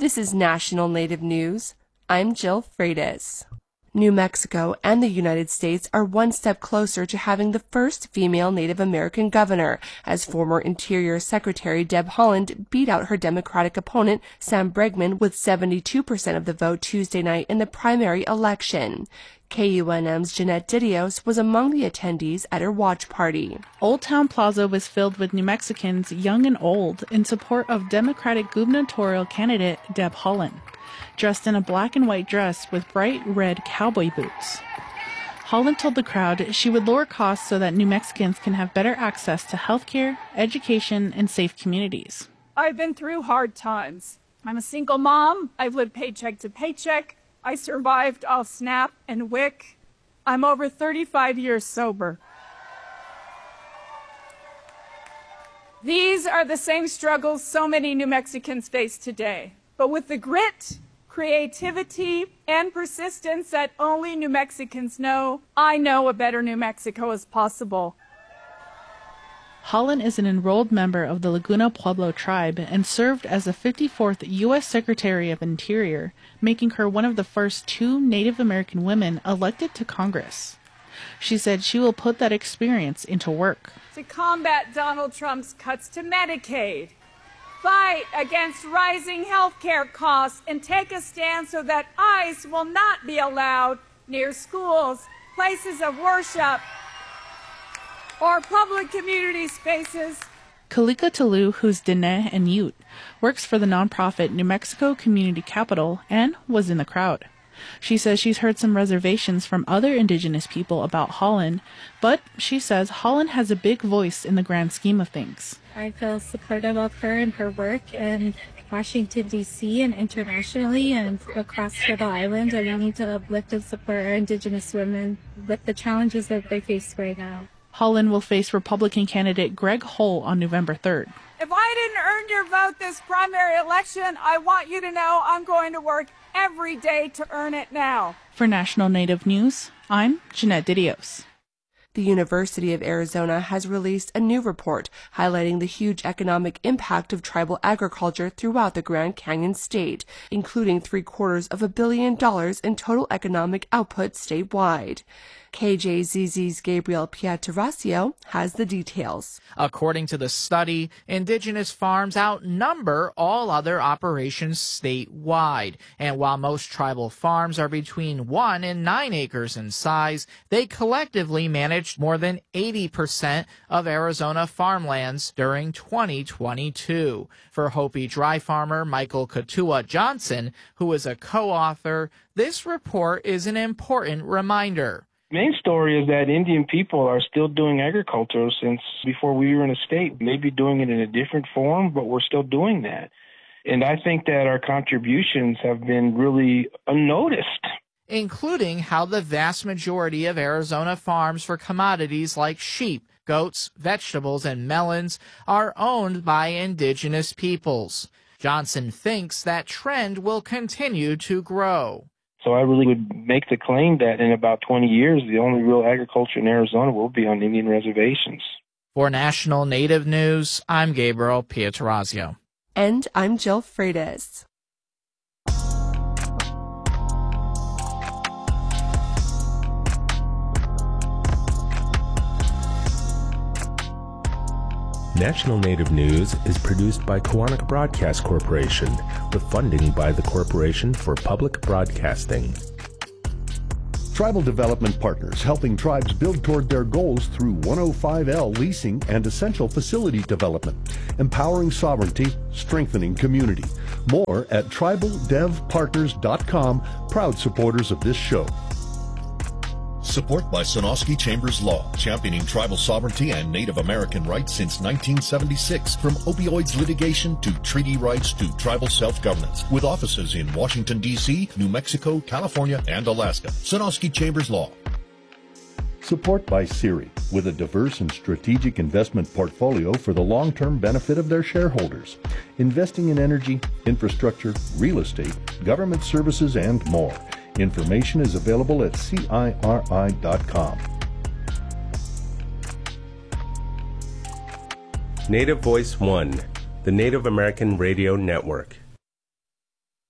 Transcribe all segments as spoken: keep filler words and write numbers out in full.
This is National Native News. I'm Jill Freitas. New Mexico and the United States are one step closer to having the first female Native American governor, as former Interior Secretary Deb Haaland beat out her Democratic opponent Sam Bregman with seventy-two percent of the vote Tuesday night in the primary election. K U N M's Jeanette Didios was among the attendees at her watch party. Old Town Plaza was filled with New Mexicans, young and old, in support of Democratic gubernatorial candidate Deb Haaland, dressed in a black and white dress with bright red cowboy boots. Haaland told the crowd she would lower costs so that New Mexicans can have better access to healthcare, education, and safe communities. I've been through hard times. I'm a single mom. I've lived paycheck to paycheck. I survived off SNAP and W I C. I'm over thirty-five years sober. These are the same struggles so many New Mexicans face today. But with the grit, creativity, and persistence that only New Mexicans know, I know a better New Mexico is possible. Haaland is an enrolled member of the Laguna Pueblo tribe and served as the fifty-fourth U S Secretary of Interior, making her one of the first two Native American women elected to Congress. She said she will put that experience into work. To combat Donald Trump's cuts to Medicaid, fight against rising health care costs, and take a stand so that ICE will not be allowed near schools, places of worship, or public community spaces. Kalika Tulu, who's Diné and Ute, works for the nonprofit New Mexico Community Capital and was in the crowd. She says she's heard some reservations from other Indigenous people about Haaland, but she says Haaland has a big voice in the grand scheme of things. I feel supportive of her and her work in Washington, D C and internationally and across the island. And we need to uplift and support our Indigenous women with the challenges that they face right now. Haaland will face Republican candidate Greg Hull on November third. If I didn't earn your vote this primary election, I want you to know I'm going to work every day to earn it now. For National Native News, I'm Jeanette Didios. The University of Arizona has released a new report highlighting the huge economic impact of tribal agriculture throughout the Grand Canyon state, including three quarters of a billion dollars in total economic output statewide. K J Z Z's Gabriel Pietrasio has the details. According to the study, indigenous farms outnumber all other operations statewide. And while most tribal farms are between one and nine acres in size, they collectively managed more than eighty percent of Arizona farmlands during twenty twenty-two. For Hopi dry farmer Michael Katua Johnson, who is a co-author, this report is an important reminder. Main story is that Indian people are still doing agriculture since before we were in a state, maybe doing it in a different form, but we're still doing that. And I think that our contributions have been really unnoticed. Including how the vast majority of Arizona farms for commodities like sheep, goats, vegetables, and melons are owned by indigenous peoples. Johnson thinks that trend will continue to grow. So I really would make the claim that in about twenty years, the only real agriculture in Arizona will be on Indian reservations. For National Native News, I'm Gabriel Pietrasio. And I'm Jill Freitas. National Native News is produced by Koahnic Broadcast Corporation, with funding by the Corporation for Public Broadcasting. Tribal Development Partners, helping tribes build toward their goals through one oh five L leasing and essential facility development, empowering sovereignty, strengthening community. More at tribal dev partners dot com, proud supporters of this show. Support by Sonosky Chambers Law, championing tribal sovereignty and Native American rights since nineteen seventy-six. From opioids litigation to treaty rights to tribal self-governance. With offices in Washington, D C, New Mexico, California, and Alaska. Sonosky Chambers Law. Support by Siri, with a diverse and strategic investment portfolio for the long-term benefit of their shareholders. Investing in energy, infrastructure, real estate, government services, and more. Information is available at C I R I dot com. Native Voice One, the Native American Radio Network.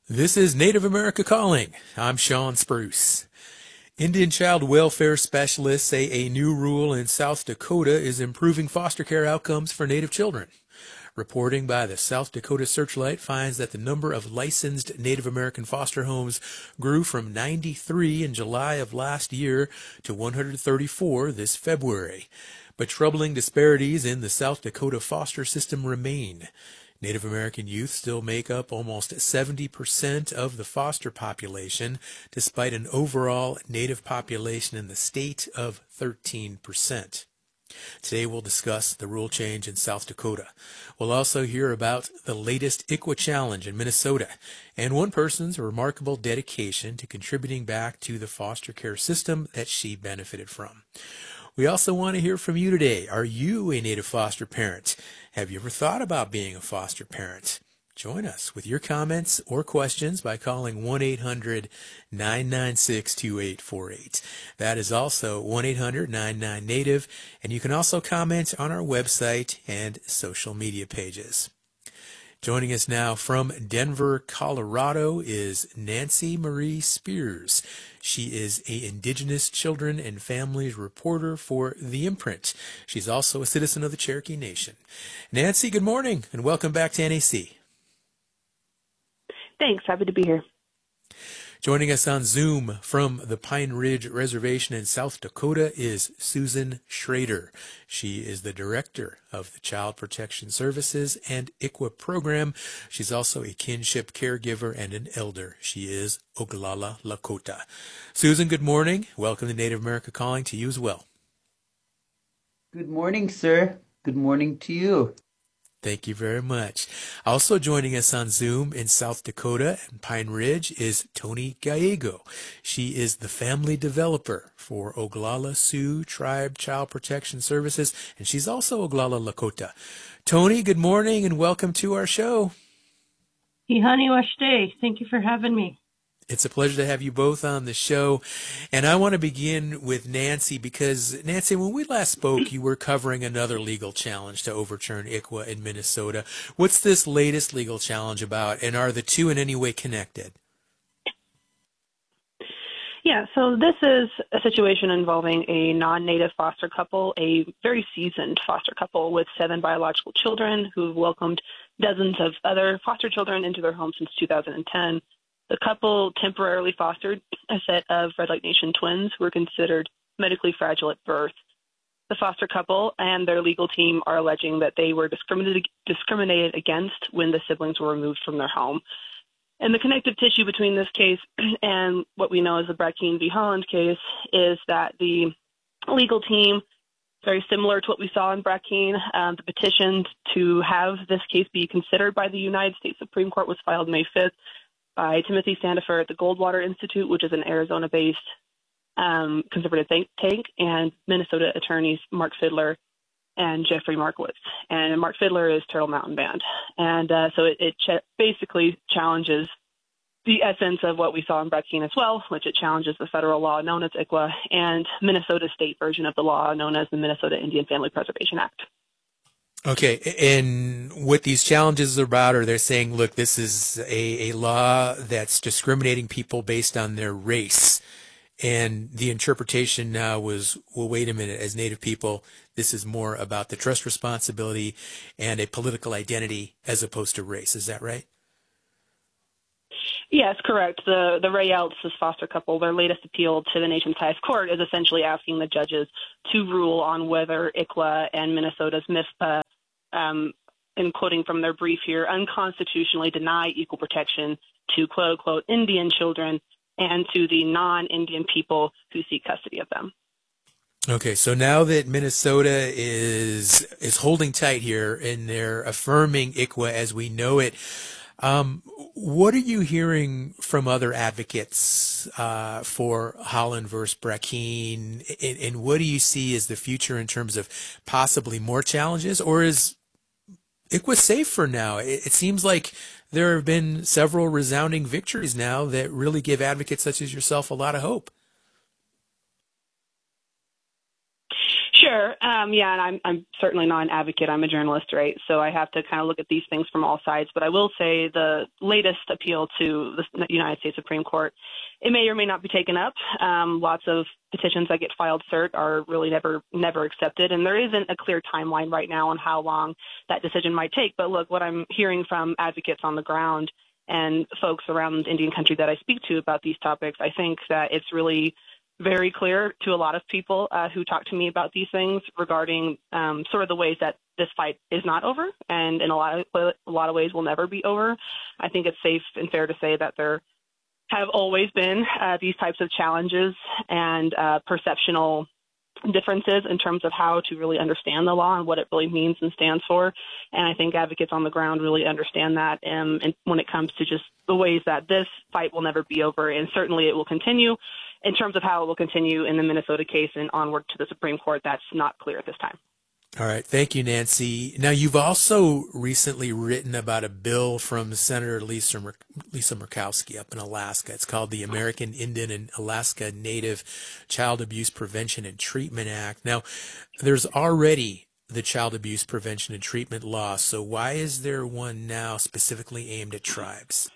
This is Native America Calling. I'm Sean Spruce. Indian child welfare specialists say a new rule in South Dakota is improving foster care outcomes for Native children. Reporting by the South Dakota Searchlight finds that the number of licensed Native American foster homes grew from ninety-three in July of last year to one hundred thirty-four this February. But troubling disparities in the South Dakota foster system remain. Native American youth still make up almost seventy percent of the foster population, despite an overall Native population in the state of thirteen percent. Today we'll discuss the rule change in South Dakota. We'll also hear about the latest I C W A challenge in Minnesota and one person's remarkable dedication to contributing back to the foster care system that she benefited from. We also want to hear from you today. Are you a Native foster parent? Have you ever thought about being a foster parent? Join us with your comments or questions by calling one eight hundred nine nine six two eight four eight. That is also one eight hundred nine nine Native, and you can also comment on our website and social media pages. Joining us now from Denver, Colorado is Nancy Marie Spears. She is an Indigenous Children and Families reporter for The Imprint. She's also a citizen of the Cherokee Nation. Nancy, good morning, and welcome back to N A C. Thanks. Happy to be here. Joining us on Zoom from the Pine Ridge Reservation in South Dakota is Susan Schrader. She is the director of the Child Protection Services and I C W A program. She's also a kinship caregiver and an elder. She is Oglala Lakota. Susan, good morning. Welcome to Native America Calling to you as well. Good morning, sir. Good morning to you. Thank you very much. Also joining us on Zoom in South Dakota and Pine Ridge is Tony Gallego. She is the family developer for Oglala Sioux Tribe Child Protection Services, and she's also Oglala Lakota. Tony, good morning and welcome to our show. Ihani Washte. Thank you for having me. It's a pleasure to have you both on the show. And I want to begin with Nancy because, Nancy, when we last spoke, you were covering another legal challenge to overturn I C W A in Minnesota. What's this latest legal challenge about, and are the two in any way connected? Yeah, so this is a situation involving a non-native foster couple, a very seasoned foster couple with seven biological children who've welcomed dozens of other foster children into their home since two thousand ten. The couple temporarily fostered a set of Red Lake Nation twins who were considered medically fragile at birth. The foster couple and their legal team are alleging that they were discriminated, discriminated against when the siblings were removed from their home. And the connective tissue between this case and what we know as the Brackeen v. Holland case is that the legal team, very similar to what we saw in Brackeen, um, the petition to have this case be considered by the United States Supreme Court was filed May fifth. By Timothy Sandifer at the Goldwater Institute, which is an Arizona-based um, conservative think tank, and Minnesota attorneys Mark Fidler and Jeffrey Markowitz. And Mark Fidler is Turtle Mountain Band. And uh, so it, it ch- basically challenges the essence of what we saw in Brackeen as well, which it challenges the federal law known as I C W A and Minnesota's state version of the law known as the Minnesota Indian Family Preservation Act. Okay, and what these challenges are about are they're saying, look, this is a, a law that's discriminating people based on their race. And the interpretation now was, well, wait a minute, as Native people, this is more about the trust responsibility and a political identity as opposed to race. Is that right? Yes, correct. The the Ray Elts, this foster couple, their latest appeal to the nation's highest court is essentially asking the judges to rule on whether I C W A and Minnesota's M I F P A, um, in quoting from their brief here, unconstitutionally deny equal protection to quote-unquote Indian children and to the non-Indian people who seek custody of them. Okay, so now that Minnesota is is holding tight here and they're affirming I C W A as we know it, um, what are you hearing from other advocates uh, for Holland versus Brackeen, and, and what do you see as the future in terms of possibly more challenges, or is I C W A safe for now? It, it seems like there have been several resounding victories now that really give advocates such as yourself a lot of hope. Sure. Um, yeah, and I'm, I'm certainly not an advocate. I'm a journalist, right? So I have to kind of look at these things from all sides. But I will say the latest appeal to the United States Supreme Court, it may or may not be taken up. Um, lots of petitions that get filed cert are really never, never accepted. And there isn't a clear timeline right now on how long that decision might take. But look, what I'm hearing from advocates on the ground and folks around Indian country that I speak to about these topics, I think that it's really very clear to a lot of people uh, who talk to me about these things regarding um, sort of the ways that this fight is not over, and in a lot of a lot of ways will never be over. I think it's safe and fair to say that there have always been uh, these types of challenges and uh, perceptional differences in terms of how to really understand the law and what it really means and stands for. And I think advocates on the ground really understand that. Um, and when it comes to just the ways that this fight will never be over, and certainly it will continue. In terms of how it will continue in the Minnesota case and onward to the Supreme Court, that's not clear at this time. All right. Thank you, Nancy. Now, you've also recently written about a bill from Senator Lisa, Mur- Lisa Murkowski up in Alaska. It's called the American Indian and Alaska Native Child Abuse Prevention and Treatment Act. Now, there's already the Child Abuse Prevention and Treatment Law, so why is there one now specifically aimed at tribes?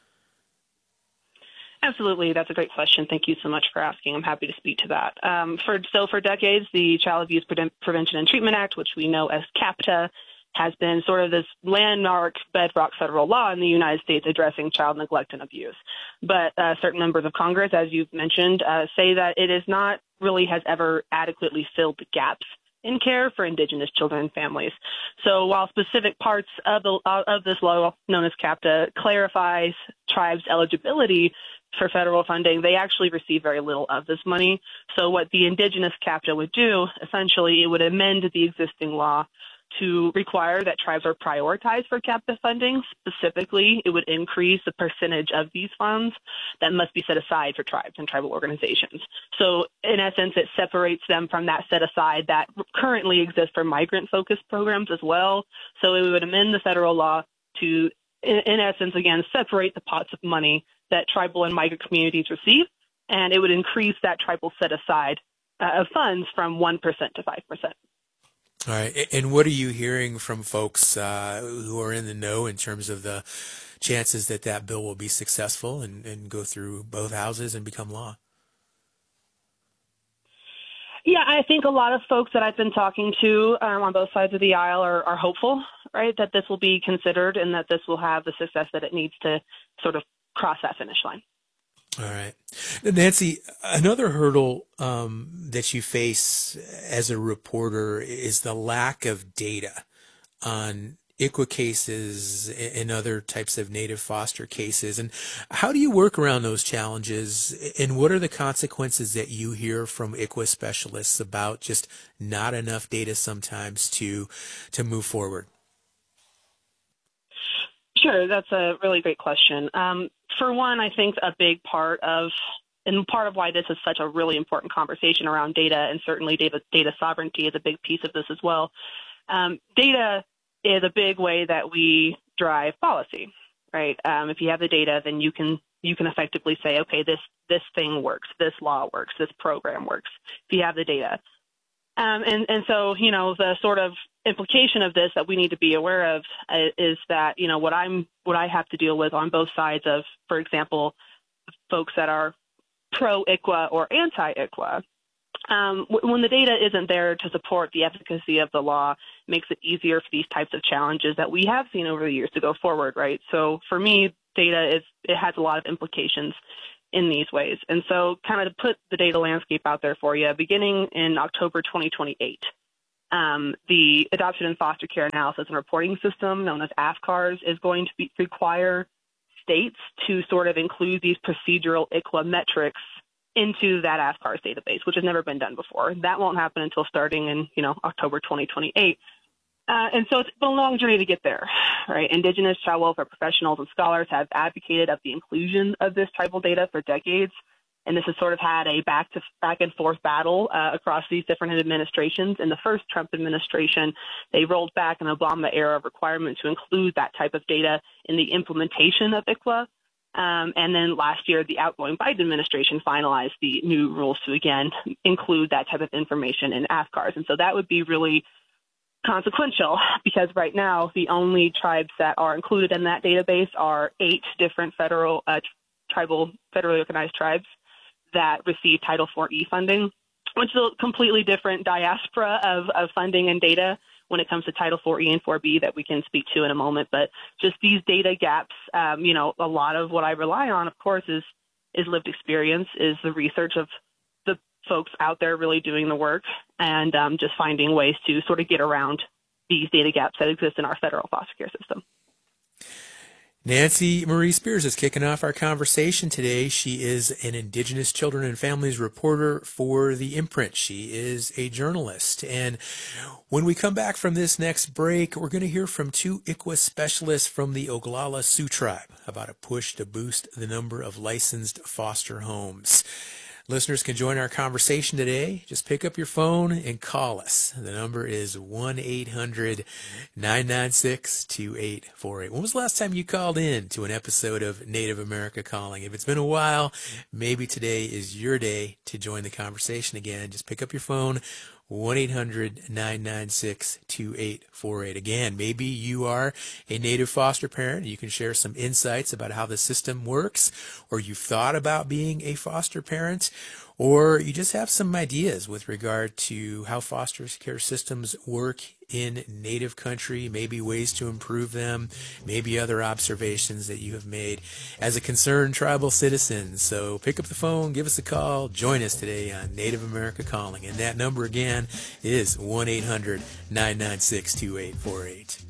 Absolutely. That's a great question. Thank you so much for asking. I'm happy to speak to that. Um, for, so for decades, the Child Abuse Pre- Prevention and Treatment Act, which we know as CAPTA, has been sort of this landmark bedrock federal law in the United States addressing child neglect and abuse. But uh, certain members of Congress, as you've mentioned, uh, say that it is not really has ever adequately filled the gaps in care for Indigenous children and families. So while specific parts of, the, of this law, known as CAPTA, clarifies tribes' eligibility for federal funding, they actually receive very little of this money. So what the Indigenous CAPTA would do, essentially, it would amend the existing law to require that tribes are prioritized for CAPTA funding. Specifically, it would increase the percentage of these funds that must be set aside for tribes and tribal organizations. So in essence, it separates them from that set aside that currently exists for migrant-focused programs as well. So it would amend the federal law to, in, in essence, again, separate the pots of money that tribal and migrant communities receive, and it would increase that tribal set aside uh, of funds from one percent to five percent. All right. And what are you hearing from folks uh, who are in the know in terms of the chances that that bill will be successful and, and go through both houses and become law? Yeah, I think a lot of folks that I've been talking to um, on both sides of the aisle are, are hopeful, right, that this will be considered and that this will have the success that it needs to sort of cross that finish line. All right. Now, Nancy, another hurdle um, that you face as a reporter is the lack of data on I C W A cases and other types of native foster cases. And how do you work around those challenges? And what are the consequences that you hear from I C W A specialists about just not enough data sometimes to to move forward? Sure, that's a really great question. Um, for one, I think a big part of, and part of why this is such a really important conversation around data, and certainly data, data sovereignty is a big piece of this as well. Um, data is a big way that we drive policy, right? Um, if you have the data, then you can you can effectively say, okay, this this thing works, this law works, this program works, if you have the data. Um, and, and so, you know, the sort of implication of this that we need to be aware of is that, you know, what I'm, what I have to deal with on both sides of, for example, folks that are pro-I C W A or anti-I C W A, um, when the data isn't there to support the efficacy of the law, it makes it easier for these types of challenges that we have seen over the years to go forward, right? So for me, data is, it has a lot of implications in these ways. And so kind of to put the data landscape out there for you, beginning in October twenty twenty-eight, um, the Adoption and Foster Care Analysis and Reporting System, known as A F C A R S, is going to be, require states to sort of include these procedural I C W A metrics into that A F C A R S database, which has never been done before. That won't happen until starting in, you know, October twenty twenty-eight. Uh, and so it's been a long journey to get there, right? Indigenous child welfare professionals and scholars have advocated of the inclusion of this tribal data for decades. And this has sort of had a back to back and forth battle uh, across these different administrations. In the first Trump administration, they rolled back an Obama era requirement to include that type of data in the implementation of I C W A. Um, and then last year, the outgoing Biden administration finalized the new rules to, again, include that type of information in A F C A Rs. And so that would be really consequential because right now the only tribes that are included in that database are eight different federal, uh, tribal, federally organized tribes that receive Title four E funding, which is a completely different diaspora of, of funding and data when it comes to Title four E and four B that we can speak to in a moment. But just these data gaps, um, you know, a lot of what I rely on, of course, is is lived experience, is the research of the folks out there really doing the work, and um, just finding ways to sort of get around these data gaps that exist in our federal foster care system. Nancy Marie Spears is kicking off our conversation today. She is an Indigenous Children and Families reporter for The Imprint. She is a journalist. And when we come back from this next break, we're going to hear from two I C W A specialists from the Oglala Sioux Tribe about a push to boost the number of licensed foster homes. Listeners can join our conversation today. Just pick up your phone and call us. The number is one eight hundred nine nine six two eight four eight. When was the last time you called in to an episode of Native America Calling? If it's been a while, maybe today is your day to join the conversation again. Just pick up your phone, one eight hundred nine nine six two eight four eight. Again, maybe you are a Native foster parent. You can share some insights about how the system works, or you've thought about being a foster parent, or you just have some ideas with regard to how foster care systems work in Native country, maybe ways to improve them, maybe other observations that you have made as a concerned tribal citizen. So pick up the phone, give us a call, join us today on Native America Calling. And that number again is one eight hundred nine nine six two eight four eight.